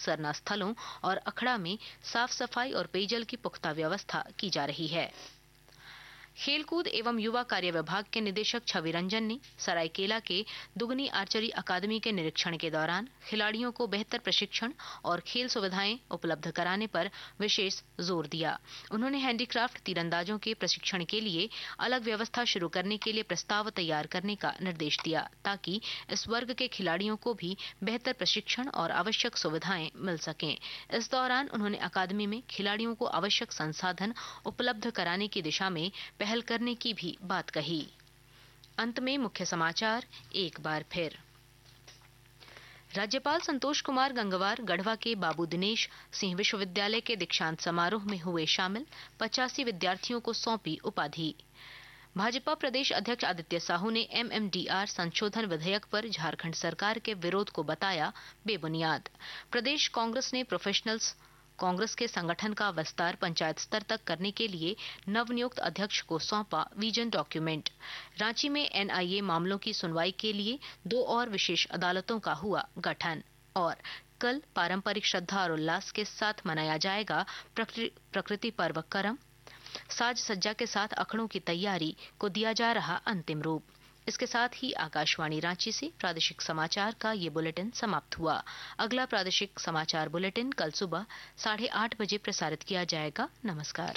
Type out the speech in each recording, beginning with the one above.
सरना स्थलों और अखड़ा में साफ सफाई और पेयजल की पुख्ता व्यवस्था की जा रही है। खेलकूद एवं युवा कार्य विभाग के निदेशक छवि रंजन ने सरायकेला के दुगनी आर्चरी अकादमी के निरीक्षण के दौरान खिलाड़ियों को बेहतर प्रशिक्षण और खेल सुविधाएं उपलब्ध कराने पर विशेष जोर दिया। उन्होंने हैंडीक्राफ्ट तीरंदाजों के प्रशिक्षण के लिए अलग व्यवस्था शुरू करने के लिए प्रस्ताव तैयार करने का निर्देश दिया, ताकि इस वर्ग के खिलाड़ियों को भी बेहतर प्रशिक्षण और आवश्यक सुविधाएं मिल सकें। इस दौरान उन्होंने अकादमी में खिलाड़ियों को आवश्यक संसाधन उपलब्ध कराने की दिशा में पहल करने की भी बात कही। अंत में मुख्य समाचार एक बार फिर। राज्यपाल संतोष कुमार गंगवार गढ़वा के बाबू दिनेश सिंह विश्वविद्यालय के दीक्षांत समारोह में हुए शामिल। 85 विद्यार्थियों को सौंपी उपाधि। भाजपा प्रदेश अध्यक्ष आदित्य साहू ने MMDR संशोधन विधेयक पर झारखंड सरकार के विरोध को बताया बेबुनियाद। प्रदेश कांग्रेस ने प्रोफेशनल्स कांग्रेस के संगठन का विस्तार पंचायत स्तर तक करने के लिए नवनियुक्त अध्यक्ष को सौंपा विजन डॉक्यूमेंट। रांची में NIA मामलों की सुनवाई के लिए 2 और विशेष अदालतों का हुआ गठन। और कल पारंपरिक श्रद्धा और उल्लास के साथ मनाया जाएगा प्रकृति पर्व करम। साज सज्जा के साथ अखड़ों की तैयारी को दिया जा रहा अंतिम रूप। इसके साथ ही आकाशवाणी रांची से प्रादेशिक समाचार का ये बुलेटिन समाप्त हुआ। अगला प्रादेशिक समाचार बुलेटिन कल सुबह 8:30 बजे प्रसारित किया जाएगा। नमस्कार।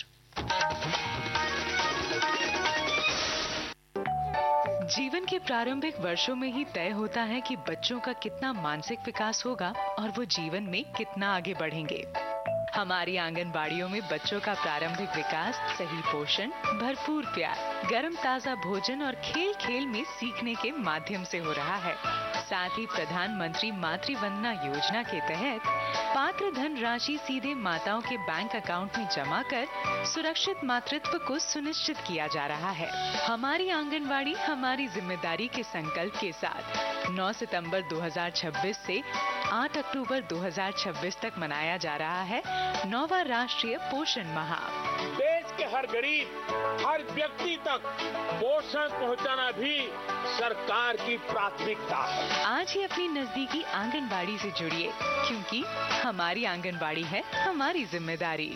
जीवन के प्रारंभिक वर्षों में ही तय होता है कि बच्चों का कितना मानसिक विकास होगा और वो जीवन में कितना आगे बढ़ेंगे। हमारी आंगनबाड़ियों में बच्चों का प्रारंभिक विकास सही पोषण, भरपूर प्यार, गर्म ताजा भोजन और खेल खेल में सीखने के माध्यम से हो रहा है। साथ ही प्रधानमंत्री मातृ वंदना योजना के तहत पात्र धन राशि सीधे माताओं के बैंक अकाउंट में जमा कर सुरक्षित मातृत्व को सुनिश्चित किया जा रहा है। हमारी आंगनबाड़ी हमारी जिम्मेदारी के संकल्प के साथ 9 सितंबर 2026 से 8 अक्टूबर 2026 तक मनाया जा रहा है 9वां राष्ट्रीय पोषण माह। देश के हर गरीब, हर व्यक्ति तक पोषण पहुंचाना भी सरकार की प्राथमिकता है। आज ही अपनी नजदीकी आंगनबाड़ी से जुड़िए, क्योंकि हमारी आंगनबाड़ी है हमारी जिम्मेदारी।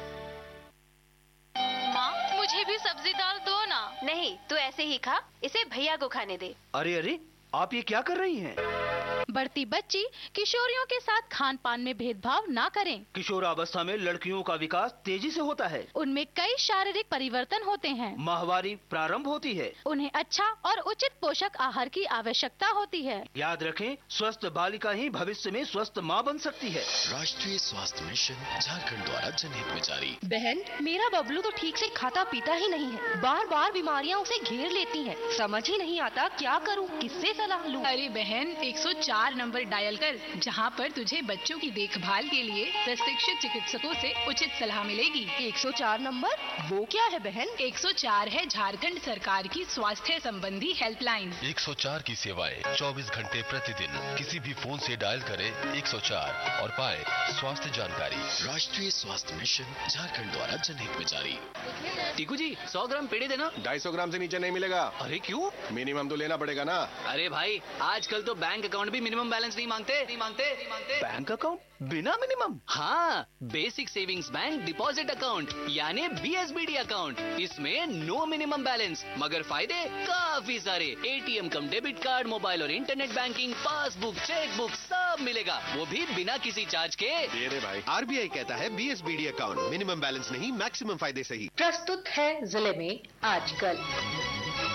माँ, मुझे भी सब्जी दाल दो ना। नहीं, तू ऐसे ही खा, इसे भैया को खाने दे। अरे अरे, आप ये क्या कर रही हैं? बढ़ती बच्ची किशोरियों के साथ खान पान में भेदभाव ना करें। किशोरावस्था में लड़कियों का विकास तेजी से होता है। उनमें कई शारीरिक परिवर्तन होते हैं। माहवारी प्रारंभ होती है। उन्हें अच्छा और उचित पोषक आहार की आवश्यकता होती है। याद रखें, स्वस्थ बालिका ही भविष्य में स्वस्थ माँ बन सकती है। राष्ट्रीय स्वास्थ्य मिशन झारखंड द्वारा जनहित में जारी। बहन, मेरा बबलू तो ठीक से खाता पीता ही नहीं है, बार बार बीमारियां उसे घेर लेती हैं। समझ ही नहीं आता क्या करूं, किससे सलाह लूं? अरे बहन, 104 नंबर डायल कर, जहां पर तुझे बच्चों की देखभाल के लिए प्रशिक्षित चिकित्सकों से उचित सलाह मिलेगी। 104 नंबर वो क्या है बहन? 104 है झारखंड सरकार की स्वास्थ्य संबंधी हेल्पलाइन। 104 की सेवाएं 24 घंटे प्रतिदिन। किसी भी फोन से डायल करें 104 और पाए स्वास्थ्य जानकारी। राष्ट्रीय स्वास्थ्य मिशन झारखंड द्वारा जनहित में जारी। टीकू जी, 100 ग्राम पेड़े देना। 250 ग्राम से नीचे नहीं मिलेगा। अरे क्यों? मिनिमम तो लेना पड़ेगा ना। अरे भाई, आजकल तो बैंक अकाउंट भी मिनिमम बैलेंस नहीं मांगते। बैंक अकाउंट बिना मिनिमम? हाँ, basic savings bank deposit account यानी BSBD अकाउंट। इसमें नो मिनिमम बैलेंस मगर फायदे काफी सारे। ATM कम डेबिट कार्ड, मोबाइल और इंटरनेट बैंकिंग, पासबुक, चेकबुक सब मिलेगा, वो भी बिना किसी चार्ज के। दे भाई, RBI कहता है BSBD अकाउंट, मिनिमम बैलेंस नहीं, मैक्सिमम फायदे सही। प्रस्तुत है जिले में आजकल।